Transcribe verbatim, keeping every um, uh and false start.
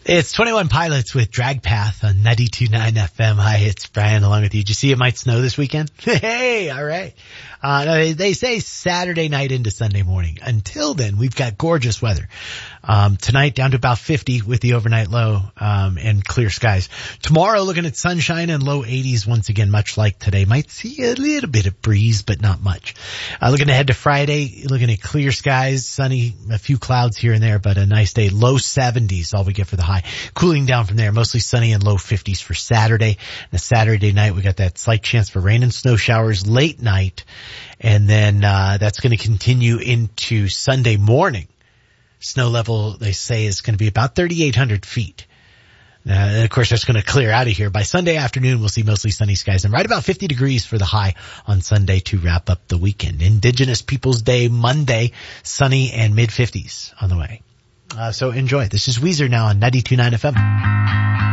It's twenty-one Pilots with Drag Path on ninety-two point nine F M. Hi, it's Brian along with you. Did you see it might snow this weekend? Hey, all right. Uh, they, they say Saturday night into Sunday morning. Until then, we've got gorgeous weather. Um, tonight down to about fifty with the overnight low, um, and clear skies. Tomorrow looking at sunshine and low eighties once again, much like today. Might see a little bit of breeze, but not much. Uh, looking ahead to Friday, looking at clear skies, sunny, a few clouds here and there, but a nice day. Low seventies, all we get for the high. Cooling down from there, mostly sunny and low fifties for Saturday. And the Saturday night, we got that slight chance for rain and snow showers late night. And then, uh, that's going to continue into Sunday morning. Snow level, they say, is going to be about thirty-eight hundred feet. Uh, and of course, that's going to clear out of here. By Sunday afternoon, we'll see mostly sunny skies and right about fifty degrees for the high on Sunday to wrap up the weekend. Indigenous Peoples Day, Monday, sunny and mid fifties on the way. Uh, so enjoy. This is Weezer now on ninety-two point nine F M.